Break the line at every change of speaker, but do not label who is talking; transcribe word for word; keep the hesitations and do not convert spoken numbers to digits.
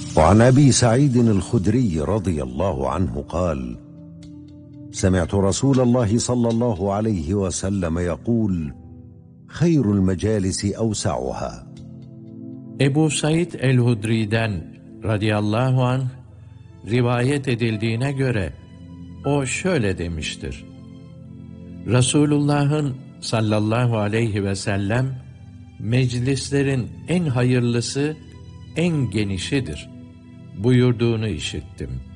وعن أبي سعيد الخدري رضي الله عنه قال: سمعت رسول الله صلى الله عليه وسلم يقول: خير المجالس أوسعها.
Ebu Said el-Hudri'den radıyallahu anh rivayet edildiğine göre o şöyle demiştir: Resulullah'ın sallallahu aleyhi ve sellem meclislerin en hayırlısı en genişidir buyurduğunu işittim.